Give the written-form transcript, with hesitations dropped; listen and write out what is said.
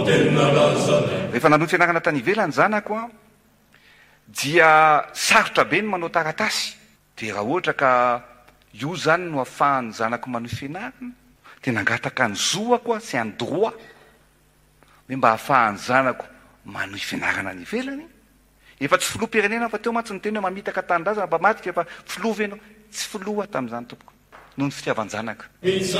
rehefa nanohy fianarana tany ivelany zanako a dia sarotra be ny manao taratasy de raha ohatra ka io zany no ahafahany zanako manohy fianarana de nangataka ny zoako a sy any droit hoe mba ahafahany zanako manohy fianarana ny ivelany efa tsy filoha-pirenena fa teo mantsy ny teny hoe mamitaka tanindrazana mba matika efa filova ianao tsy filoha tamin'izany tompoko noho ny fitiavan-janaka